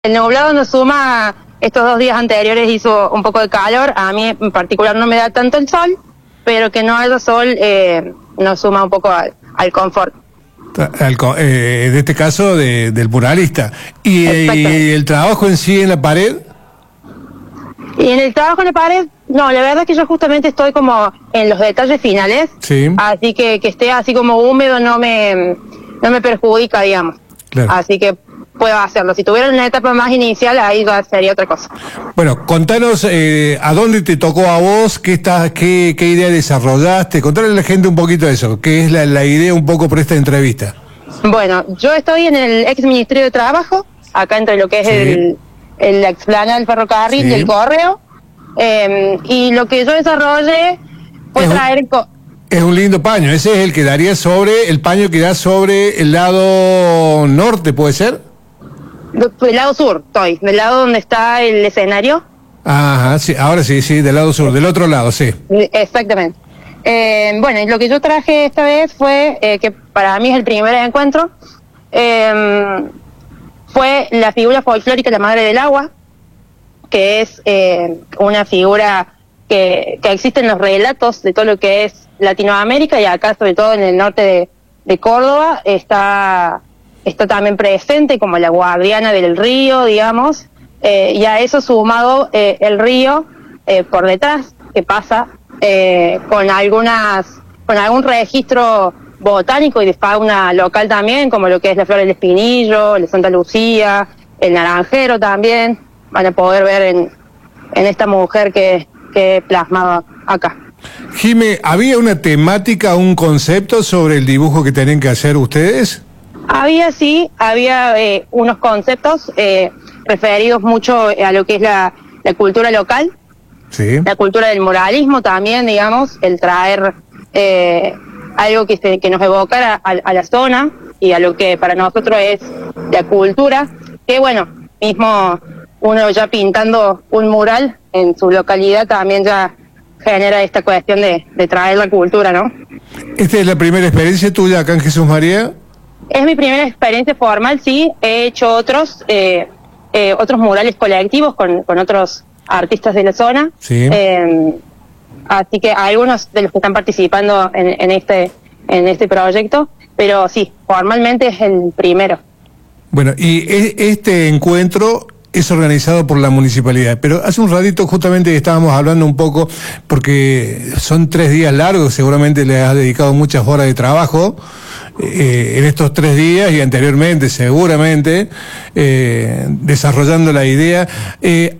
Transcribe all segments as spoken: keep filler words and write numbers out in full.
El nublado nos suma, estos dos días anteriores hizo un poco de calor, a mí en particular no me da tanto el sol, pero que no haya sol eh, nos suma un poco al, al confort. Al, eh, en este caso de, del muralista. ¿Y, ¿Y el trabajo en sí en la pared? Y en el trabajo en la pared, no, la verdad es que yo justamente estoy como en los detalles finales, sí. Así que que esté así como húmedo no me, no me perjudica, digamos. Claro. Así que puedo hacerlo. Si tuviera una etapa más inicial, ahí ya sería otra cosa. Bueno, contanos eh, a dónde te tocó a vos, qué, estás, qué, qué idea desarrollaste, contale a la gente un poquito de eso, qué es la, la idea un poco por esta entrevista. Bueno, yo estoy en el ex Ministerio de Trabajo, acá entre lo que es sí. el, el explanada del ferrocarril sí. y el correo, eh, y lo que yo desarrollé fue es traer... Un, es un lindo paño, ese es el que daría sobre, el paño que da sobre el lado norte, ¿puede ser? Del lado sur estoy, del lado donde está el escenario. Ajá, sí, ahora sí, sí, del lado sur, del otro lado, sí. Exactamente. Eh, bueno, y lo que yo traje esta vez fue, eh, que para mí es el primer encuentro, eh, fue la figura folclórica de la Madre del Agua, que es eh, una figura que, que existe en los relatos de todo lo que es Latinoamérica, y acá sobre todo en el norte de, de Córdoba está... está también presente como la guardiana del río, digamos, eh, y a eso sumado eh, el río eh, por detrás, que pasa eh, con algunas, con algún registro botánico y de fauna local también, como lo que es la flor del espinillo, la Santa Lucía, el naranjero también, van a poder ver en, en esta mujer que, que he plasmado acá. Jime, ¿había una temática, un concepto sobre el dibujo que tenían que hacer ustedes? Había, sí, había eh, unos conceptos eh, referidos mucho a lo que es la, la cultura local, sí. La cultura del muralismo también, digamos, el traer eh, algo que, se, que nos evocara a, a la zona y a lo que para nosotros es la cultura, que bueno, mismo uno ya pintando un mural en su localidad también ya genera esta cuestión de, de traer la cultura, ¿no? ¿Esta es la primera experiencia tuya acá en Jesús María? Es mi primera experiencia formal, sí. He hecho otros eh, eh, otros murales colectivos con, con otros artistas de la zona. Sí. Eh, así que algunos de los que están participando en, en este en este proyecto, pero sí, formalmente es el primero. Bueno, y este encuentro es organizado por la municipalidad, pero hace un ratito justamente estábamos hablando un poco, porque son tres días largos, seguramente le has dedicado muchas horas de trabajo eh, en estos tres días y anteriormente seguramente eh, desarrollando la idea. Eh,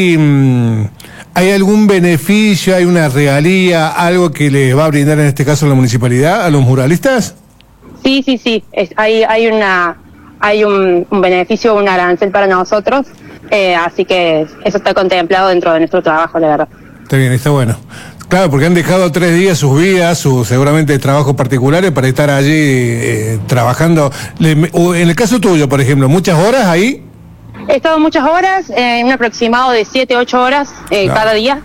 ¿hay, ¿Hay algún beneficio, hay una regalía, algo que les va a brindar en este caso la municipalidad a los muralistas? Sí, sí, sí, es, hay, hay una... hay un, un beneficio, un arancel para nosotros, eh, así que eso está contemplado dentro de nuestro trabajo, la verdad. Está bien, está bueno. Claro, porque han dejado tres días sus vidas, sus seguramente trabajos particulares para estar allí eh, trabajando. Le, en el caso tuyo, por ejemplo, ¿muchas horas ahí? He estado muchas horas, eh, un aproximado de siete, ocho horas eh, claro. cada día.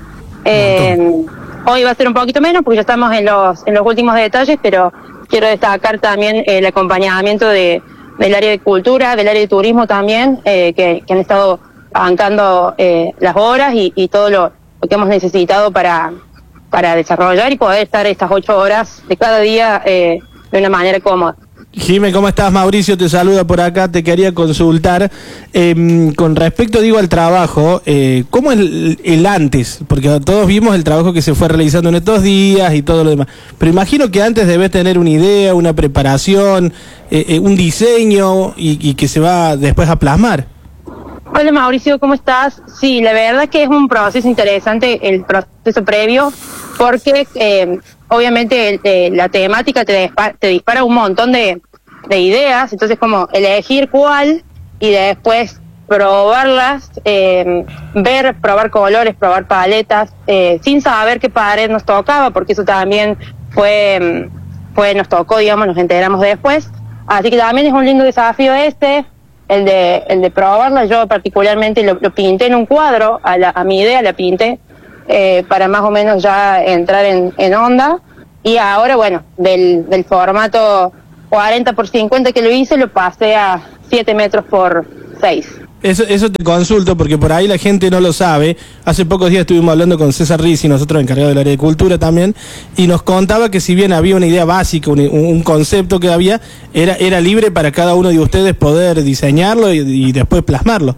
Eh, hoy va a ser un poquito menos porque ya estamos en los, en los últimos detalles, pero quiero destacar también el acompañamiento de del área de cultura, del área de turismo también, eh, que, que han estado bancando eh, las horas y, y todo lo, lo que hemos necesitado para, para desarrollar y poder estar estas ocho horas de cada día eh, de una manera cómoda. Jime, ¿cómo estás? Mauricio te saluda por acá, te quería consultar eh, con respecto, digo, al trabajo, eh, ¿cómo es el, el antes? Porque todos vimos el trabajo que se fue realizando en estos días y todo lo demás, pero imagino que antes debes tener una idea, una preparación, eh, eh, un diseño y, y que se va después a plasmar. Hola Mauricio, ¿cómo estás? Sí, la verdad que es un proceso interesante el proceso previo, porque eh, obviamente eh, la temática te, dispara, te dispara un montón de, de ideas, entonces como elegir cuál y después probarlas, eh, ver, probar colores, probar paletas, eh, sin saber qué pared nos tocaba, porque eso también fue, fue nos tocó, digamos, nos enteramos después, así que también es un lindo desafío este, el de el de probarla. Yo particularmente lo, lo pinté en un cuadro, a, la, a mi idea la pinté, eh, para más o menos ya entrar en, en onda, y ahora bueno, del, del formato cuarenta por cincuenta que lo hice, lo pasé a siete metros por seis. Eso, eso te consulto porque por ahí la gente no lo sabe. Hace pocos días estuvimos hablando con César Rizzi, nosotros encargados del área de cultura también, y nos contaba que si bien había una idea básica, un, un concepto que había, era, era libre para cada uno de ustedes poder diseñarlo y, y después plasmarlo.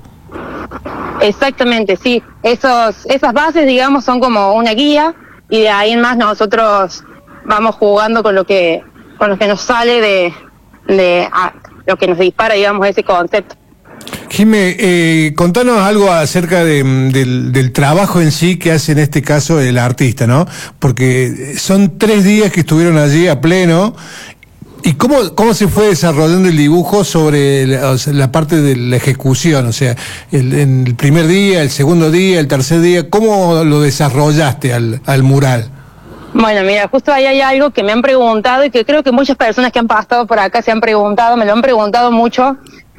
Exactamente, sí. Esos, esas bases, digamos, son como una guía y de ahí en más nosotros vamos jugando con lo que, con lo que nos sale de, de a, lo que nos dispara, digamos, ese concepto. Jimé, eh, contanos algo acerca de, del, del trabajo en sí que hace en este caso el artista, ¿no? Porque son tres días que estuvieron allí a pleno. ¿Y cómo, cómo se fue desarrollando el dibujo sobre la, o sea, la parte de la ejecución? O sea, el, en el primer día, el segundo día, el tercer día, ¿cómo lo desarrollaste al, al mural? Bueno, mira, justo ahí hay algo que me han preguntado y que creo que muchas personas que han pasado por acá se han preguntado, me lo han preguntado mucho.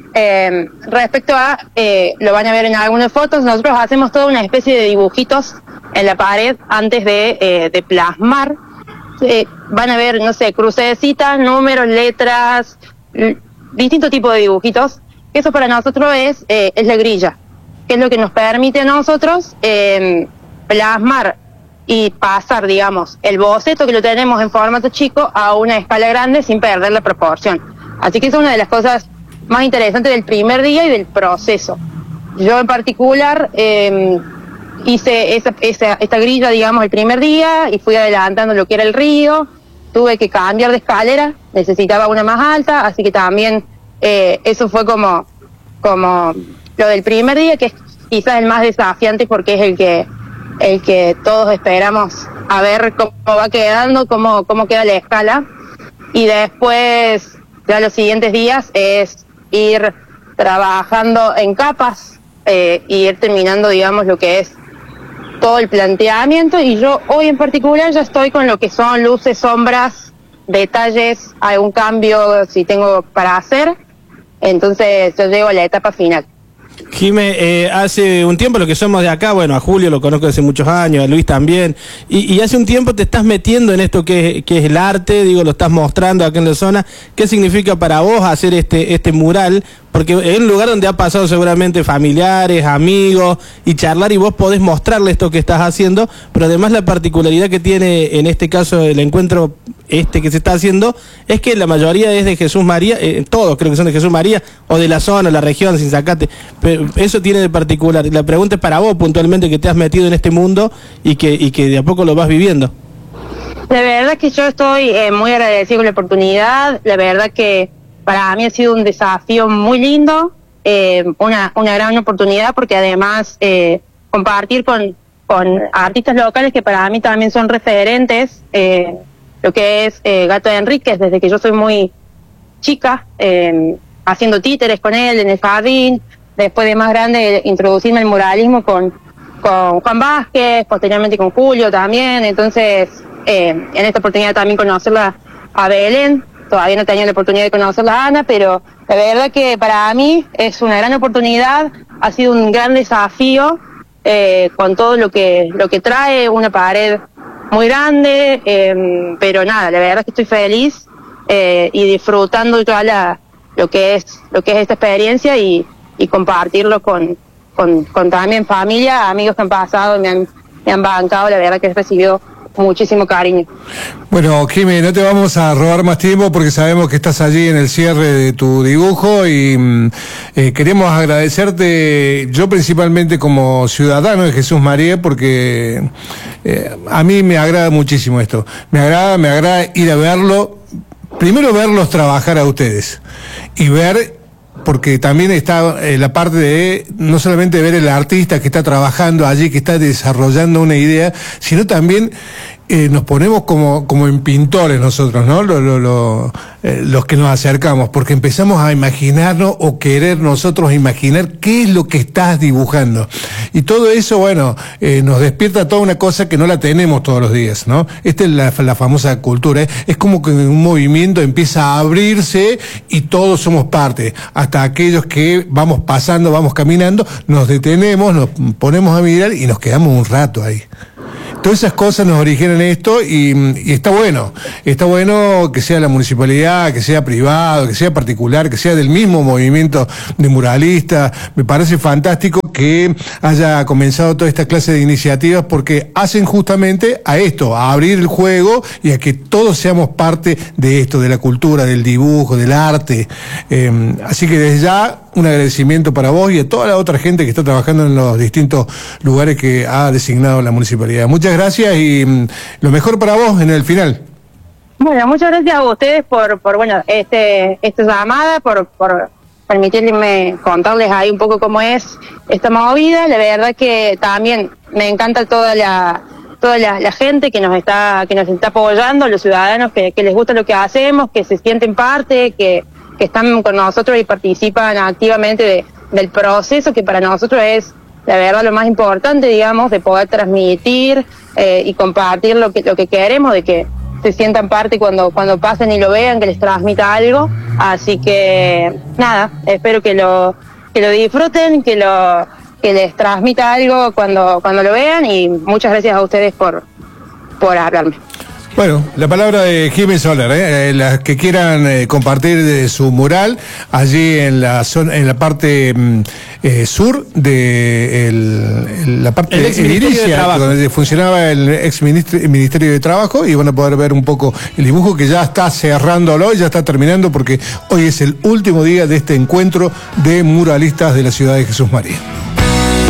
Eh, respecto a, eh, lo van a ver en algunas fotos, nosotros hacemos toda una especie de dibujitos en la pared antes de, eh, de plasmar. Eh, van a ver, no sé, crucecitas, números, letras, distintos tipos de dibujitos. Eso para nosotros es, eh, es la grilla, que es lo que nos permite a nosotros eh, plasmar y pasar, digamos, el boceto que lo tenemos en formato chico a una escala grande sin perder la proporción. Así que es una de las cosas más interesantes del primer día y del proceso. Yo en particular eh, hice esa, esa, esta grilla, digamos, el primer día y fui adelantando lo que era el río. Tuve que cambiar de escalera, necesitaba una más alta, así que también eh, eso fue como, como lo del primer día, que es quizás el más desafiante porque es el que, el que todos esperamos a ver cómo va quedando, cómo, cómo queda la escala. Y después, ya los siguientes días es ir trabajando en capas eh, y ir terminando, digamos, lo que es todo el planteamiento. Y yo hoy en particular ya estoy con lo que son luces, sombras, detalles, algún cambio si tengo para hacer. Entonces yo llego a la etapa final. Jimé, eh, hace un tiempo, lo que somos de acá, bueno, a Julio lo conozco hace muchos años, a Luis también, y, y hace un tiempo te estás metiendo en esto que es, que es el arte, digo, lo estás mostrando acá en la zona. ¿Qué significa para vos hacer este, este mural? Porque es un lugar donde ha pasado seguramente familiares, amigos, y charlar, y vos podés mostrarle esto que estás haciendo, pero además la particularidad que tiene en este caso el encuentro este que se está haciendo, es que la mayoría es de Jesús María, eh, todos creo que son de Jesús María, o de la zona, la región, sin sacate, pero eso tiene de particular. La pregunta es para vos puntualmente, que te has metido en este mundo y que, y que de a poco lo vas viviendo. La verdad que yo estoy eh, muy agradecido con la oportunidad. La verdad que para mí ha sido un desafío muy lindo, eh, una, una gran oportunidad, porque además eh, compartir con, con artistas locales que para mí también son referentes, eh, lo que es eh, Gato de Enríquez, desde que yo soy muy chica, eh, haciendo títeres con él en el jardín, después de más grande introducirme al muralismo con, con Juan Vázquez, posteriormente con Julio también. Entonces eh, en esta oportunidad también conocerla a Belén. Todavía no he tenido la oportunidad de conocerla a Ana, pero la verdad que para mí es una gran oportunidad, ha sido un gran desafío eh, con todo lo que lo que trae, una pared muy grande, eh, pero nada, la verdad es que estoy feliz eh, y disfrutando ya la, lo que es lo que es esta experiencia y, y compartirlo con, con, con también familia, amigos que han pasado y me han, me han bancado. La verdad que he recibido muchísimo cariño. Bueno, Jimé, no te vamos a robar más tiempo porque sabemos que estás allí en el cierre de tu dibujo y eh, queremos agradecerte, yo principalmente como ciudadano de Jesús María, porque eh, a mí me agrada muchísimo esto. Me agrada, me agrada ir a verlo, primero verlos trabajar a ustedes y ver, porque también está eh, la parte de no solamente ver el artista que está trabajando allí, que está desarrollando una idea, sino también eh, nos ponemos como como en pintores nosotros, ¿no? Lo, lo, lo, eh, los que nos acercamos, porque empezamos a imaginarnos o querer nosotros imaginar qué es lo que estás dibujando. Y todo eso, bueno, eh, nos despierta toda una cosa que no la tenemos todos los días, ¿no? Esta es la, la famosa cultura, ¿eh? Es como que un movimiento empieza a abrirse y todos somos parte. Hasta aquellos que vamos pasando, vamos caminando, nos detenemos, nos ponemos a mirar y nos quedamos un rato ahí. todas esas cosas nos originan esto y, y está bueno. Está bueno que sea la municipalidad, que sea privado, que sea particular, que sea del mismo movimiento de muralistas. Me parece fantástico que haya comenzado toda esta clase de iniciativas porque hacen justamente a esto, a abrir el juego y a que todos seamos parte de esto, de la cultura, del dibujo, del arte. Eh, así que desde ya un agradecimiento para vos y a toda la otra gente que está trabajando en los distintos lugares que ha designado la municipalidad. Muchas gracias y mm, lo mejor para vos en el final. Bueno, muchas gracias a ustedes por, por bueno, este, esta llamada, por, por permitirme contarles ahí un poco cómo es esta movida. La verdad que también me encanta toda la, toda la, la gente que nos está, que nos está apoyando, los ciudadanos que, que les gusta lo que hacemos, que se sienten parte, que, que están con nosotros y participan activamente de, del proceso, que para nosotros es la verdad lo más importante, digamos, de poder transmitir eh, y compartir lo que, lo que queremos, de que se sientan parte cuando cuando pasen y lo vean, que les transmita algo. Así que nada, espero que lo que lo disfruten, que lo que les transmita algo cuando cuando lo vean y muchas gracias a ustedes por por hablarme. Bueno, la palabra de Jiménez Soler, ¿eh? Las que quieran eh, compartir de su mural allí en la zona, en la parte mm, eh, sur de el, el, la parte edilicia donde funcionaba el ex ministri- Ministerio de Trabajo y van a poder ver un poco el dibujo que ya está cerrándolo, ya está terminando porque hoy es el último día de este encuentro de muralistas de la ciudad de Jesús María.